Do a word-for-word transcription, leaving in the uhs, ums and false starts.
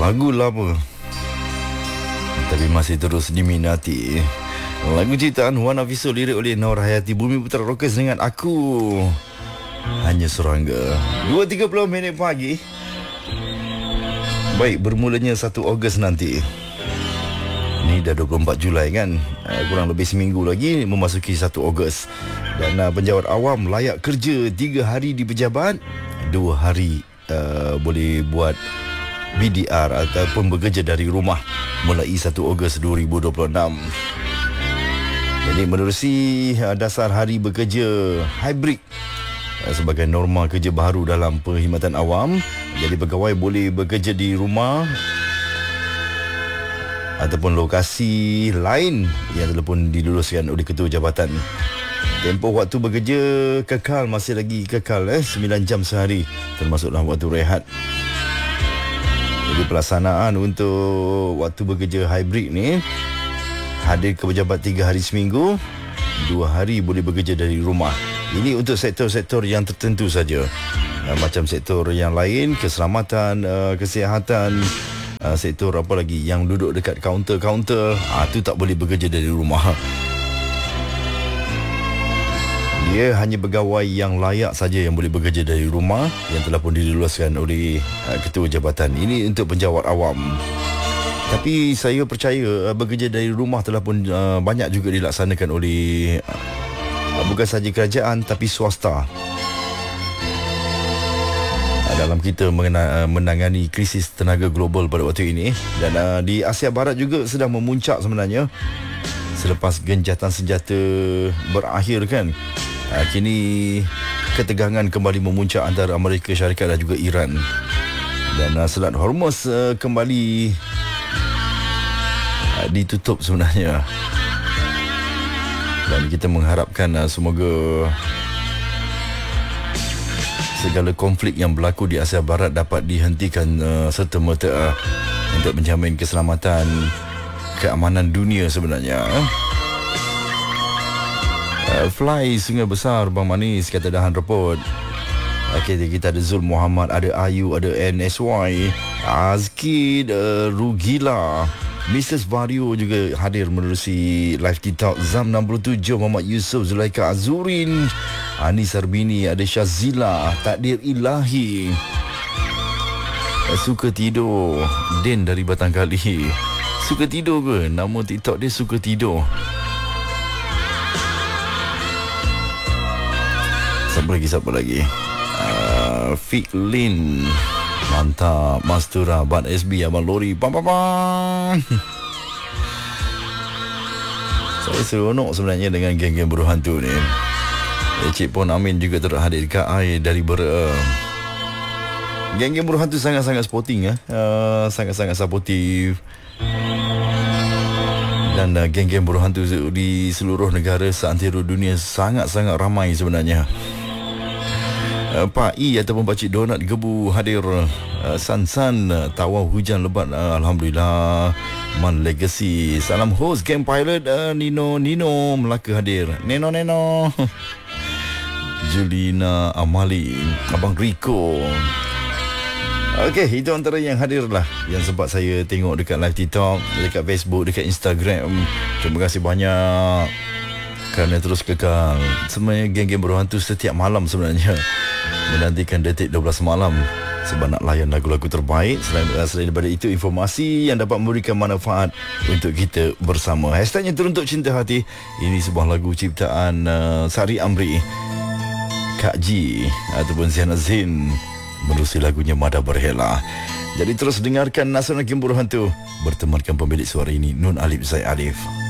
Lagu lama tapi masih terus diminati. Lagu ciptaan Wan Afisul, lirik oleh Nur Hayati, Bumi Putra Rockers dengan Aku Hanya Serangga. Dua tiga puluh minit pagi. Baik, bermulanya satu Ogos nanti. Ni dah dua puluh empat Julai kan, uh, kurang lebih seminggu lagi memasuki satu Ogos. Dan uh, penjawat awam layak kerja tiga hari di pejabat, dua hari uh, boleh buat B D R ataupun bekerja dari rumah mulai satu Ogos dua ribu dua puluh enam. Jadi menerusi uh, dasar hari bekerja hybrid uh, sebagai norma kerja baru dalam perkhidmatan awam. Jadi pegawai boleh bekerja di rumah ataupun lokasi lain yang telah pun diluluskan oleh Ketua Jabatan. Tempoh waktu bekerja kekal, masih lagi kekal eh sembilan jam sehari, termasuk dalam waktu rehat. Jadi pelaksanaan untuk waktu bekerja hybrid ni, hadir ke pejabat tiga hari seminggu, dua hari boleh bekerja dari rumah. Ini untuk sektor-sektor yang tertentu saja. Macam sektor yang lain, keselamatan, kesihatan, sektor apa lagi yang duduk dekat kaunter-kaunter, ah tu tak boleh bekerja dari rumah. Dia hanya pegawai yang layak saja yang boleh bekerja dari rumah, yang telah pun diluluskan oleh uh, Ketua Jabatan. Ini untuk penjawat awam. Tapi saya percaya uh, bekerja dari rumah telah pun uh, banyak juga dilaksanakan oleh uh, bukan sahaja kerajaan tapi swasta. Uh, dalam kita mengena, uh, menangani krisis tenaga global pada waktu ini. Dan uh, di Asia Barat juga sedang memuncak sebenarnya. Selepas genjatan senjata berakhir kan, Uh, kini ketegangan kembali memuncak antara Amerika Syarikat dan juga Iran. Dan uh, Selat Hormuz uh, kembali uh, ditutup sebenarnya. Dan kita mengharapkan uh, semoga segala konflik yang berlaku di Asia Barat dapat dihentikan uh, serta-merta uh, untuk menjamin keselamatan, keamanan dunia sebenarnya. uh. Uh, fly Sungai Besar Bang Manis, kata Dahan Repot. Okay, kita ada Zul Muhammad, ada Ayu, ada N S Y, Azkid, uh, Rugila, Missus Vario juga hadir menerusi live TikTok. Zam enam puluh tujuh, Muhammad Yusof, Zulaika Azurin, Anis Arbini, ada Syazila, Takdir Ilahi, uh, Suka Tidur, Den dari Batang Kali. Suka Tidur ke? Nama TikTok dia Suka Tidur. Siapa lagi, siapa lagi? Uh, Fik Lin, mantap. Mastura, Bat S B, Abang Lori, pam pam pam. Saya seronok sebenarnya dengan geng-geng buruh hantu ni. Cik Pon Amin juga turut hadir dekat air dari Bera. Geng-geng buruh hantu sangat-sangat sporting ya. Uh, sangat-sangat supportive. Dan uh, geng-geng buruh hantu di seluruh negara seantero dunia sangat-sangat ramai sebenarnya. Uh, Pak I ataupun Pakcik Donat Gebu hadir. uh, San-san, uh, Tawau Hujan Lebat, uh, Alhamdulillah. Man Legacy, salam host Game Pilot, uh, Nino Nino Melaka hadir. Neno Neno. Julina Amali, Abang Rico. Okey, itu antara yang hadir lah, yang sempat saya tengok dekat live TikTok, dekat Facebook, dekat Instagram. Terima kasih banyak kerana terus kekal. Sebenarnya geng-geng buruh hantu setiap malam sebenarnya menantikan detik dua belas malam sebab nak layan lagu-lagu terbaik. Selain, selain daripada itu, informasi yang dapat memberikan manfaat untuk kita bersama. Hashtagnya Teruntuk Cinta Hati. Ini sebuah lagu ciptaan uh, Sari Amri, Kak Ji ataupun Ziana Zain, menerusi lagunya Mada Berhela. Jadi terus dengarkan Nasional Geng Buruh Hantu. Bertemankan pemilik suara ini, Nun Alif Zaid Alif.